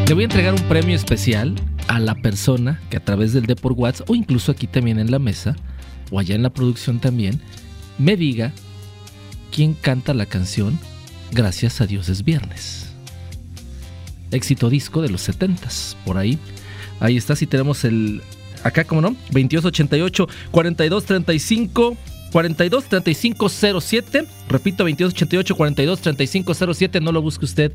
Le voy a entregar un premio especial a la persona que a través del Deport WhatsApp o incluso aquí también en la mesa o allá en la producción también me diga quién canta la canción Gracias a Dios es Viernes. Éxito disco de los 70s, por ahí. Ahí está, si tenemos el... Acá, ¿cómo no? 2288 4235 423507. Repito, 2288 423507. No lo busque usted.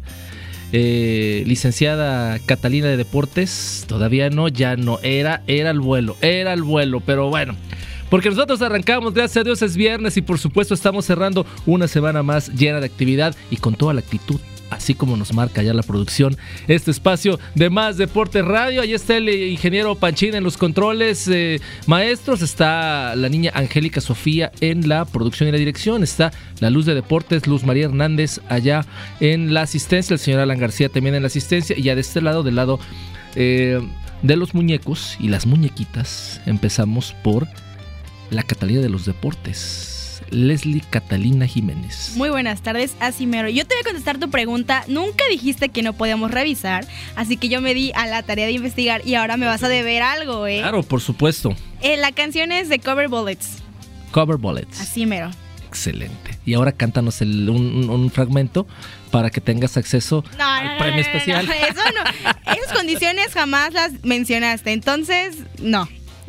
Licenciada Catalina de Deportes. Todavía no, ya no. Era el vuelo, pero bueno. Porque nosotros arrancamos, gracias a Dios es viernes y por supuesto estamos cerrando una semana más llena de actividad y con toda la actitud, así como nos marca ya la producción, este espacio de Más Deporte Radio. Ahí está el ingeniero Panchín en los controles maestros, está la niña Angélica Sofía en la producción y la dirección, está la Luz de Deportes, Luz María Hernández allá en la asistencia, el señor Alan García también en la asistencia, y ya de este lado, del lado de los muñecos y las muñequitas, empezamos por la Catalina de los Deportes, Leslie Catalina Jiménez. Muy buenas tardes, así mero. Yo te voy a contestar tu pregunta. Nunca dijiste que no podíamos revisar, así que yo me di a la tarea de investigar y ahora me vas a deber algo, ¿eh? Claro, por supuesto. La canción es de Cover Bullets. Cover Bullets. Así mero. Excelente. Y ahora cántanos un fragmento para que tengas acceso al premio especial. No, eso no. Esas condiciones jamás las mencionaste, entonces no.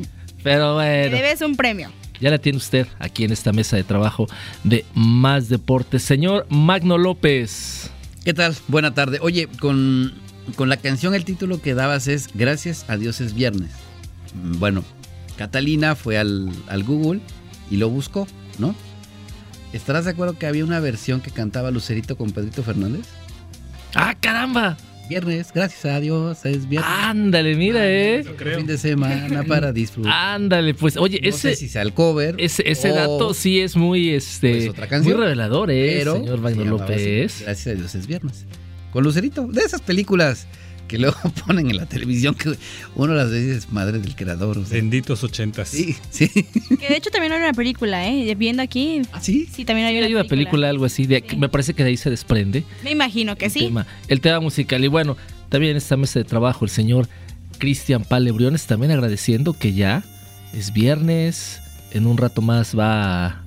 Pero bueno. Te debes un premio. Ya la tiene usted aquí en esta mesa de trabajo de Más Deportes. Señor Magno López. ¿Qué tal? Buena tarde. Oye, con la canción el título que dabas es Gracias a Dios es Viernes. Bueno, Catalina fue al Google y lo buscó, ¿no? ¿Estarás de acuerdo que había una versión que cantaba Lucerito con Pedrito Fernández? ¡Ah, caramba! Viernes, gracias a Dios, es viernes. Ándale, mira, Fin de semana para disfrutar. Ándale, pues, oye, no sé si sea el cover. Ese dato sí es muy, pues otra canción, muy revelador, pero señor Magno López. Gracias a Dios es viernes. Con Lucerito, de esas películas que luego ponen en la televisión que uno las ve y dice, madre del creador. O sea. Benditos 80s. Sí, sí. Que de hecho también hay una película, viendo aquí. ¿Ah, sí? Sí, también hay una película, algo así. Sí. Me parece que de ahí se desprende. Me imagino que sí. El tema musical. Y bueno, también en esta mesa de trabajo el señor Cristian Pale Briones, también agradeciendo que ya es viernes. En un rato más va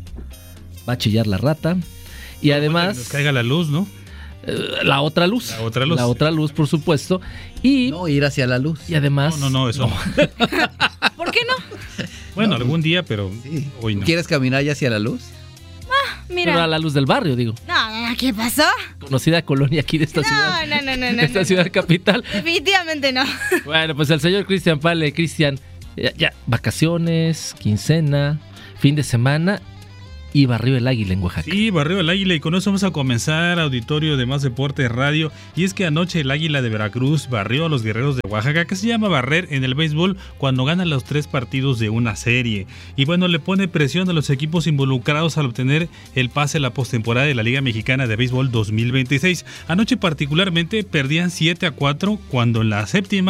a chillar la rata. Y además... Que nos caiga la luz, ¿no? La otra luz. La otra luz, por supuesto. Y no ir hacia la luz. Y además... No, eso no. ¿Por qué no? Bueno, algún día, pero sí. Hoy no. ¿Quieres caminar ya hacia la luz? Mira. Pero a la luz del barrio, digo. No, ¿qué pasó? Conocida colonia aquí de esta ciudad. No. Esta ciudad capital. Definitivamente no. Bueno, pues el señor Cristian Pale. Cristian, ya, vacaciones, quincena, fin de semana... Y barrió el águila en Oaxaca. Sí, barrió el águila y con eso vamos a comenzar, auditorio de Más Deporte Radio. Y es que anoche el águila de Veracruz barrió a los guerreros de Oaxaca, que se llama barrer en el béisbol cuando gana los 3 partidos de una serie. Y bueno, le pone presión a los equipos involucrados al obtener el pase a la postemporada de la Liga Mexicana de Béisbol 2026. Anoche particularmente perdían 7-4 cuando en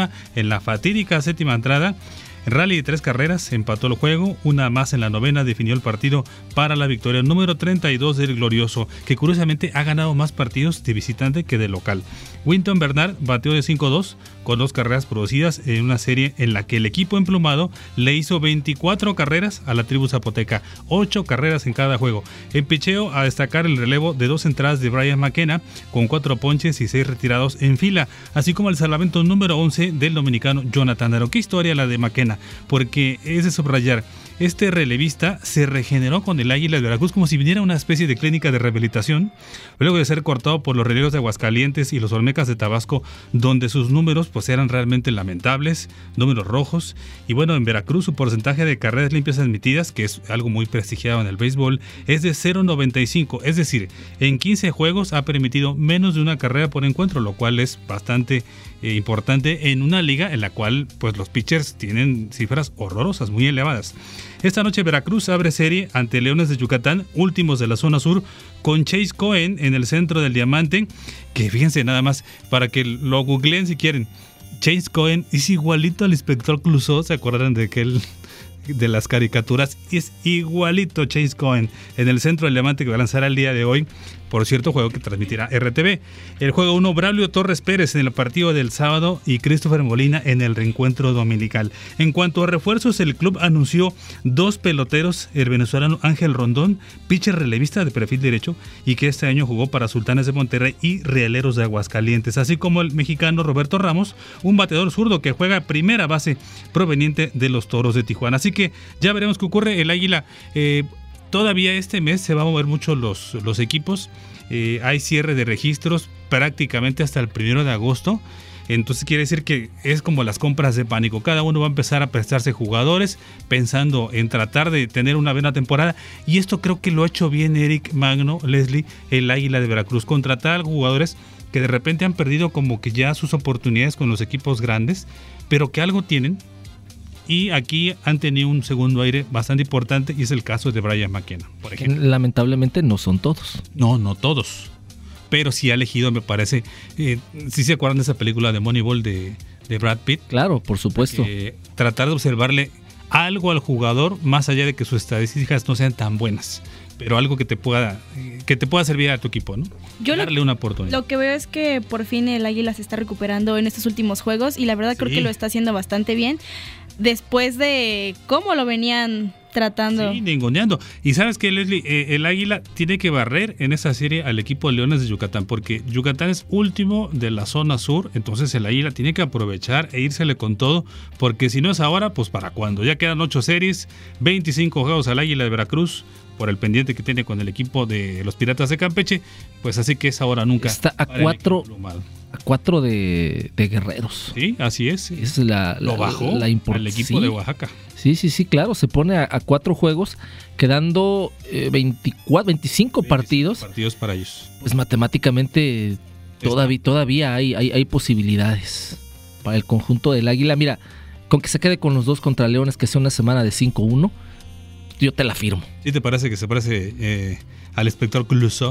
la fatídica séptima entrada, rally de 3 carreras, empató el juego, una más en la novena definió el partido para la victoria número 32 del Glorioso, que curiosamente ha ganado más partidos de visitante que de local. Winton Bernard bateó de 5-2 con 2 carreras producidas en una serie en la que el equipo emplumado le hizo 24 carreras a la tribu zapoteca, 8 carreras en cada juego. En picheo, a destacar el relevo de 2 entradas de Brian McKenna con 4 ponches y 6 retirados en fila, así como el salvamento número 11 del dominicano Jonathan Aro. ¿Qué historia la de McKenna? Porque es de subrayar, este relevista se regeneró con el Águila de Veracruz como si viniera una especie de clínica de rehabilitación, luego de ser cortado por los relevos de Aguascalientes y los Olmecas de Tabasco, donde sus números pues eran realmente lamentables, números rojos. Y bueno, en Veracruz su porcentaje de carreras limpias admitidas, que es algo muy prestigiado en el béisbol, es de 0.95, es decir, en 15 juegos ha permitido menos de una carrera por encuentro, lo cual es bastante importante en una liga en la cual pues los pitchers tienen cifras horrorosas, muy elevadas. Esta noche Veracruz abre serie ante Leones de Yucatán, últimos de la zona sur, con Chase Cohen en el centro del diamante, que fíjense nada más, para que lo googleen si quieren. Chase Cohen es igualito al inspector Clouseau, ¿se acuerdan de aquel de las caricaturas, es igualito Chase Cohen en el centro del Levante que va a lanzar el día de hoy. Por cierto, juego que transmitirá RTV. El juego 1, Braulio Torres Pérez en el partido del sábado y Christopher Molina en el reencuentro dominical. En cuanto a refuerzos, el club anunció 2 peloteros, el venezolano Ángel Rondón, pitcher relevista de perfil derecho y que este año jugó para Sultanes de Monterrey y Rieleros de Aguascalientes, así como el mexicano Roberto Ramos, un bateador zurdo que juega primera base proveniente de los Toros de Tijuana. Así que ya veremos qué ocurre. El Águila todavía este mes se va a mover mucho los equipos. Hay cierre de registros prácticamente hasta el 1 de agosto. Entonces quiere decir que es como las compras de pánico. Cada uno va a empezar a prestarse jugadores pensando en tratar de tener una buena temporada. Y esto creo que lo ha hecho bien Eric Magno, Leslie, el Águila de Veracruz. Contratar jugadores que de repente han perdido como que ya sus oportunidades con los equipos grandes, pero que algo tienen. Y aquí han tenido un segundo aire bastante importante y es el caso de Brian McKenna, por ejemplo. Lamentablemente no son todos. No todos. Pero sí ha elegido, me parece. ¿Sí se acuerdan de esa película de Moneyball de Brad Pitt? Claro, por supuesto. Tratar de observarle algo al jugador más allá de que sus estadísticas no sean tan buenas. Pero algo que te pueda servir a tu equipo, ¿no? Darle una oportunidad. Lo que veo es que por fin el Águila se está recuperando en estos últimos juegos y la verdad creo que lo está haciendo bastante bien después de cómo lo venían tratando. Sí, ninguneando. Y sabes que, Leslie, el Águila tiene que barrer en esa serie al equipo de Leones de Yucatán, porque Yucatán es último de la zona sur, entonces el Águila tiene que aprovechar e írsele con todo, porque si no es ahora, pues para cuándo. Ya quedan 8 series, 25 juegos al Águila de Veracruz, por el pendiente que tiene con el equipo de los Piratas de Campeche, pues así que es ahora nunca. Está a 4 de Guerreros. Sí, así es. Lo bajó el equipo de Oaxaca. Sí, claro, se pone a 4 juegos, quedando 25 partidos. Partidos para ellos. Pues matemáticamente todavía hay posibilidades para el conjunto del Águila. Mira, con que se quede con los 2 contra Leones, que sea una semana de 5-1, yo te la firmo. ¿Sí te parece que se parece al inspector Clouseau?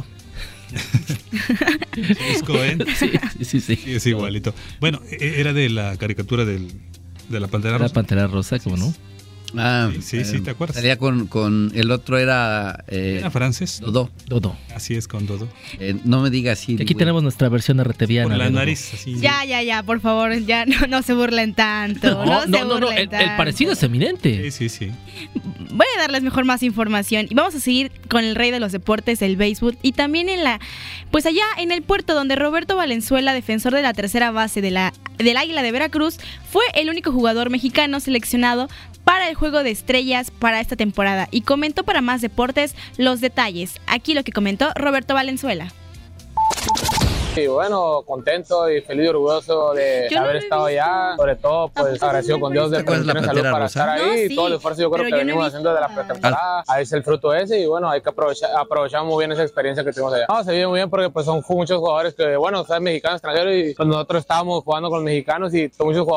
¿Es Cohen? Sí. Sí, es igualito. Bueno, era de la caricatura de la Pantera Rosa. La Pantera Rosa, ¿cómo no? Sí, ¿te acuerdas? Salía con el otro era... ¿Era francés? Dodo. Así es, con Dodo. No me digas así. Aquí tenemos nuestra versión RTViana. Por la nariz, así. Ya, por favor, ya no se burlen tanto. No, el parecido es eminente. Sí. Voy a darles mejor más información y vamos a seguir con el rey de los deportes, el béisbol, y también pues allá en el puerto donde Roberto Valenzuela, defensor de la tercera base del Águila de Veracruz, fue el único jugador mexicano seleccionado para el Juego de Estrellas para esta temporada y comentó para Más Deportes los detalles. Aquí lo que comentó Roberto Valenzuela. Sí, bueno, contento y feliz y orgulloso de haber estado allá, sobre todo pues agradecido con Dios de permitirme salud para estar ahí, y todo el esfuerzo yo creo que venimos haciendo desde la pretemporada, ahí es el fruto ese y bueno, hay que aprovechar muy bien esa experiencia que tuvimos allá. Se vive muy bien porque pues son muchos jugadores que bueno, son mexicanos, extranjeros y pues nosotros estábamos jugando con los mexicanos y son muchos jugadores